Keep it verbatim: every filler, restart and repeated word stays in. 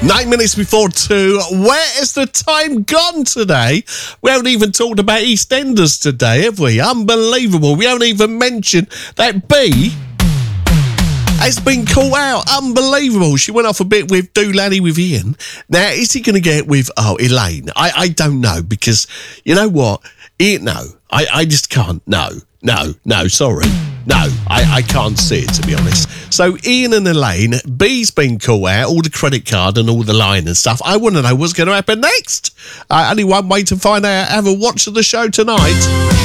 Nine minutes before two. Where has the time gone today? We haven't even talked about EastEnders today, have we? Unbelievable. We haven't even mentioned that B has been caught out. Unbelievable. She went off a bit with Doolally with Ian. Now, is he going to get with, oh, Elaine? I, I don't know, because you know what? Ian, no, I, I just can't. No, no, no, sorry. No, I, I can't see it, to be honest. So Ian and Elaine, B's been caught out, all the credit card and all the line and stuff. I want to know what's going to happen next. Uh, only one way to find out. Have a watch of the show tonight.